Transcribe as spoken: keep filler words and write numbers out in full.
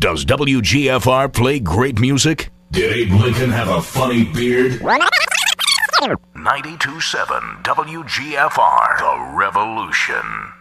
Does W G F R play great music? Did Abe Lincoln have a funny beard? ninety-two point seven W G F R, The Revolution.